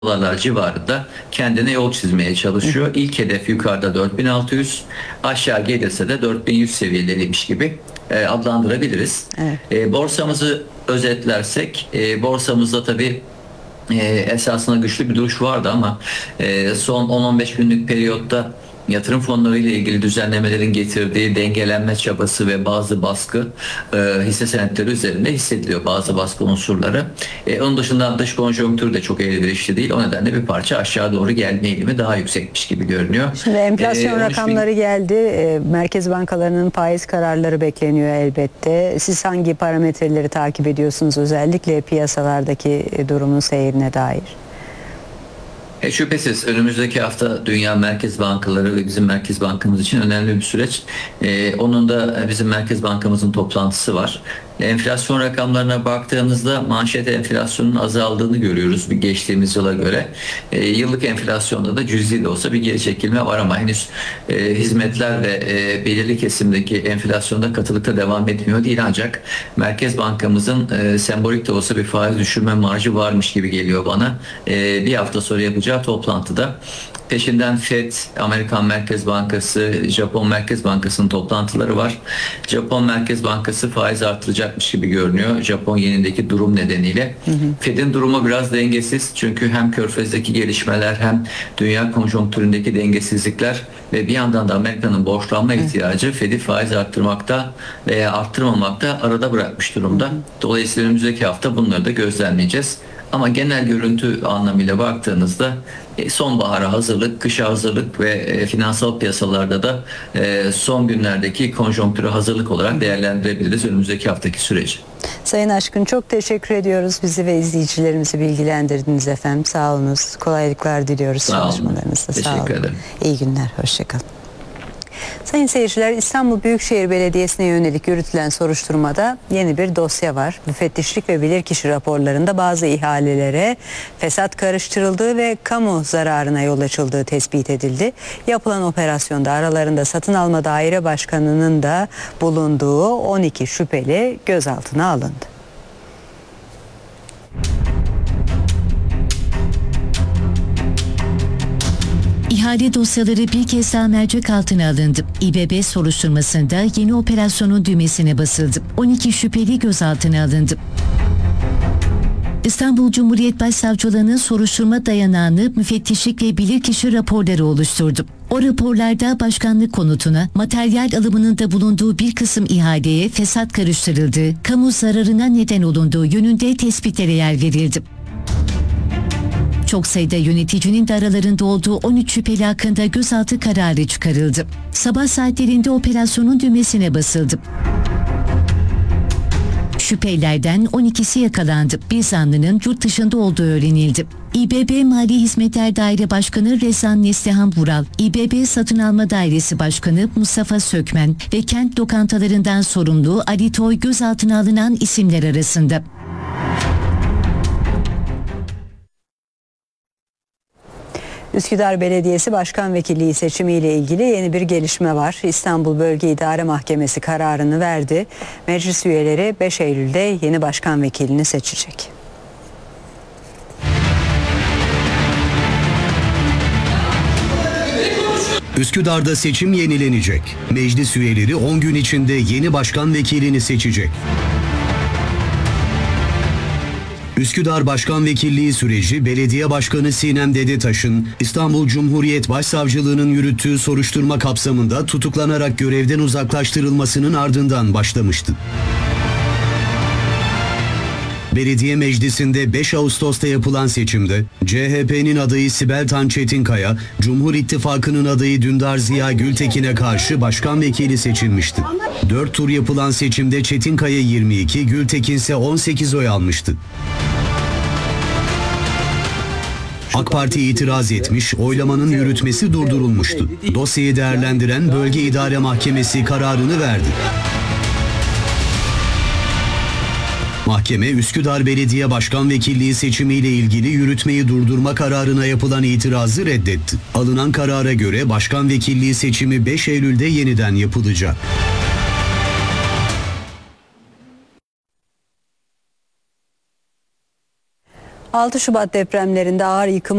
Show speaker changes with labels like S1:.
S1: dolarlar civarında kendine yol çizmeye çalışıyor. İlk hedef yukarıda 4600, aşağı gelirse de 4100 seviyeleriymiş gibi adlandırabiliriz.
S2: Evet.
S1: Borsamızı özetlersek, borsamızda tabii esasında güçlü bir duruş vardı ama son 10-15 günlük periyotta yatırım fonları ile ilgili düzenlemelerin getirdiği dengelenme çabası ve bazı baskı hisse senetleri üzerinde hissediliyor, bazı baskı unsurları. Onun dışında dış konjonktür de çok elverişli değil. O nedenle bir parça aşağı doğru gelme eğilimi daha yüksekmiş gibi görünüyor.
S2: Şimdi enflasyon rakamları geldi. Merkez bankalarının faiz kararları bekleniyor elbette. Siz hangi parametreleri takip ediyorsunuz, özellikle piyasalardaki durumun seyrine dair?
S1: Şüphesiz önümüzdeki hafta Dünya Merkez Bankaları ve bizim Merkez Bankamız için önemli bir süreç. Onun da bizim Merkez Bankamızın toplantısı var. Enflasyon rakamlarına baktığımızda manşet enflasyonun azaldığını görüyoruz bir geçtiğimiz yıla göre. Yıllık enflasyonda da cüzi de olsa bir geri çekilme var ama henüz hizmetler ve belirli kesimdeki enflasyonda katılıkta devam etmiyor değil, ancak Merkez Bankamızın sembolik de olsa bir faiz düşürme marjı varmış gibi geliyor bana. Bir hafta sonra yapacağı toplantıda peşinden FED, Amerikan Merkez Bankası, Japon Merkez Bankası'nın toplantıları var. Japon Merkez Bankası faiz artıracakmış gibi görünüyor Japon yenindeki durum nedeniyle. FED'in durumu biraz dengesiz çünkü hem Körfez'deki gelişmeler hem dünya konjonktüründeki dengesizlikler ve bir yandan da Amerika'nın borçlanma ihtiyacı FED'i faiz arttırmakta veya arttırmamakta arada bırakmış durumda. Dolayısıyla önümüzdeki hafta bunları da gözlemleyeceğiz. Ama genel görüntü anlamıyla baktığınızda sonbahara hazırlık, kışa hazırlık ve finansal piyasalarda da son günlerdeki konjonktüre hazırlık olarak değerlendirebiliriz önümüzdeki haftaki süreci.
S2: Sayın Aşkın, çok teşekkür ediyoruz. Bizi ve izleyicilerimizi bilgilendirdiniz efendim. Sağ olunuz. Kolaylıklar diliyoruz çalışmalarınızda. Sağ olun.
S1: Ederim.
S2: İyi günler. Hoşçakalın. Sayın seyirciler, İstanbul Büyükşehir Belediyesi'ne yönelik yürütülen soruşturmada yeni bir dosya var. Müfettişlik ve bilirkişi raporlarında bazı ihalelere fesat karıştırıldığı ve kamu zararına yol açıldığı tespit edildi. Yapılan operasyonda aralarında satın alma daire başkanının da bulunduğu 12 şüpheli gözaltına alındı.
S3: İhale dosyaları bir kez daha mercek altına alındı. İBB soruşturmasında yeni operasyonun düğmesine basıldı. 12 şüpheli gözaltına alındı. İstanbul Cumhuriyet Başsavcılığı'nın soruşturma dayanağını müfettişlik ve bilirkişi raporları oluşturdu. O raporlarda başkanlık konutuna materyal alımının da bulunduğu bir kısım ihaleye fesat karıştırıldığı, kamu zararına neden olunduğu yönünde tespitlere yer verildi. Çok sayıda yöneticinin de aralarında olduğu 13 şüpheli hakkında gözaltı kararı çıkarıldı. Sabah saatlerinde operasyonun düğmesine basıldı. Şüphelilerden 12'si yakalandı. Bir zanlının yurt dışında olduğu öğrenildi. İBB Mali Hizmetler Daire Başkanı Rezan Neslihan Vural, İBB Satın Alma Dairesi Başkanı Mustafa Sökmen ve kent lokantalarından sorumlu Ali Toy gözaltına alınan isimler arasında.
S2: Üsküdar Belediyesi Başkan Vekilliği seçimiyle ilgili yeni bir gelişme var. İstanbul Bölge İdare Mahkemesi kararını verdi. Meclis üyeleri 5 Eylül'de yeni başkan vekilini seçecek.
S4: Üsküdar'da seçim yenilenecek. Meclis üyeleri 10 gün içinde yeni başkan vekilini seçecek. Üsküdar Başkan Vekilliği süreci Belediye Başkanı Sinem Dedetaş'ın İstanbul Cumhuriyet Başsavcılığı'nın yürüttüğü soruşturma kapsamında tutuklanarak görevden uzaklaştırılmasının ardından başlamıştı. Belediye Meclisi'nde 5 Ağustos'ta yapılan seçimde CHP'nin adayı Sibel Tan Çetinkaya, Cumhur İttifakı'nın adayı Dündar Ziya Gültekin'e karşı başkan vekili seçilmişti. 4 tur yapılan seçimde Çetinkaya 22, Gültekin ise 18 oy almıştı. AK Parti itiraz etmiş, oylamanın yürütmesi durdurulmuştu. Dosyayı değerlendiren Bölge İdare Mahkemesi kararını verdi. Mahkeme, Üsküdar Belediye Başkan Vekilliği seçimiyle ilgili yürütmeyi durdurma kararına yapılan itirazı reddetti. Alınan karara göre Başkan Vekilliği seçimi 5 Eylül'de yeniden yapılacak.
S2: 6 Şubat depremlerinde ağır yıkım